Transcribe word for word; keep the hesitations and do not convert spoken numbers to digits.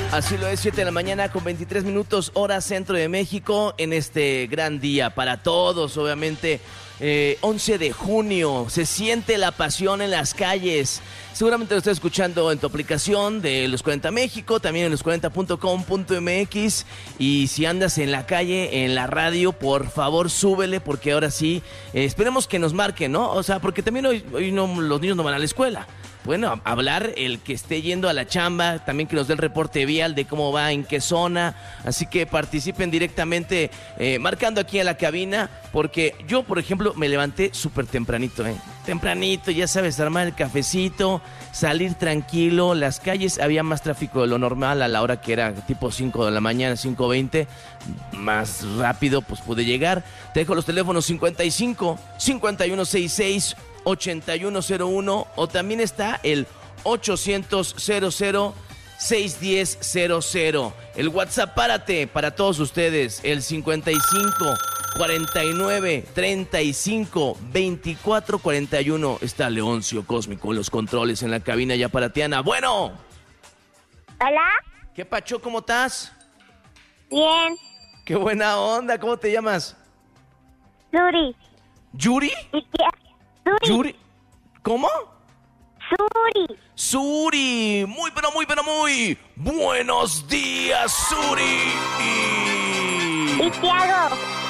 Así lo es, siete de la mañana con veintitrés minutos, hora centro de México, en este gran día para todos, obviamente. Eh, once de junio, se siente la pasión en las calles. Seguramente lo estás escuchando en tu aplicación de Los cuarenta México, también en los cuarenta punto com punto m x. Y si andas en la calle, en la radio, por favor súbele, porque ahora sí, eh, esperemos que nos marquen, ¿no? O sea, porque también hoy, hoy no, los niños no van a la escuela. Bueno, hablar el que esté yendo a la chamba, también que nos dé el reporte vial de cómo va, en qué zona. Así que participen directamente eh, marcando aquí a la cabina, porque yo, por ejemplo, me levanté súper tempranito, ¿eh? Tempranito, ya sabes, armar el cafecito, salir tranquilo. Las calles, había más tráfico de lo normal a la hora que era tipo cinco de la mañana, cinco veinte. Más rápido, pues pude llegar. Te dejo los teléfonos cincuenta y cinco, cincuenta y uno sesenta y seis, ochenta y uno cero uno, o también está el ochocientos, cero cero, seiscientos diez, cero cero. El WhatsApp, párate, para todos ustedes, el cincuenta y cinco, cuarenta y nueve, treinta y cinco, veinticuatro, cuarenta y uno. Está Leoncio Cósmico en los controles, en la cabina ya para Tiana. Bueno. Hola. ¿Qué pacho? ¿Cómo estás? Bien. Qué buena onda. ¿Cómo te llamas? Suri. ¿Yuri? ¿Y qué? Suri. ¿Yuri? ¿Cómo? Suri. Suri, muy pero muy pero muy buenos días, Suri. ¿Y qué hago?